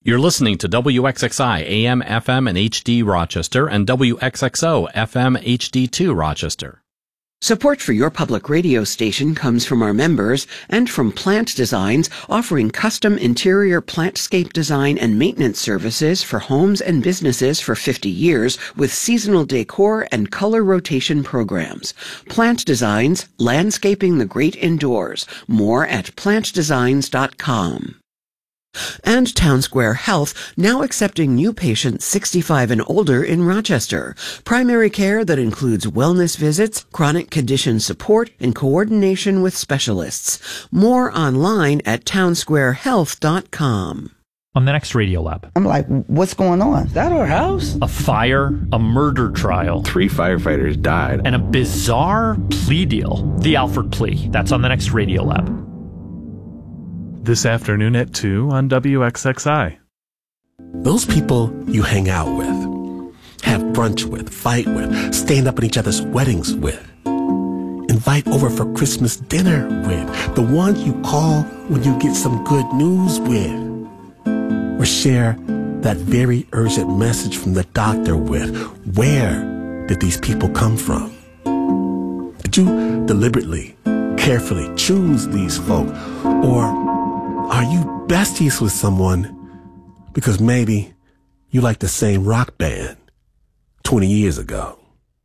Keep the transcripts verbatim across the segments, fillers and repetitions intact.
You're listening to W X X I A M, F M, and H D Rochester and W X X O F M H D two Rochester. Support for your public radio station comes from our members and from Plant Designs, offering custom interior plantscape design and maintenance services for homes and businesses for fifty years with seasonal decor and color rotation programs. Plant Designs, landscaping the great indoors. More at plant designs dot com. And Town Square Health, now accepting new patients sixty-five and older in Rochester. Primary care that includes wellness visits, chronic condition support, and coordination with specialists. More online at town square health dot com. On the next Radio Lab. I'm like, what's going on? Is that our house? A fire, a murder trial. Three firefighters died. And a bizarre plea deal. The Alford plea. That's on the next Radio Lab. This afternoon at two on W X X I. Those people you hang out with, have brunch with, fight with, stand up at each other's weddings with, invite over for Christmas dinner with, the ones you call when you get some good news with, or share that very urgent message from the doctor with. Where did these people come from? Did you deliberately, carefully choose these folk, or are you besties with someone because maybe you like the same rock band twenty years ago?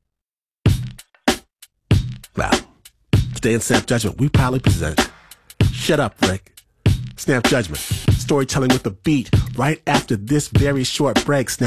Well, today in Snap Judgment, we proudly present Shut Up, Rick. Snap Judgment, storytelling with a beat right after this very short break. Snap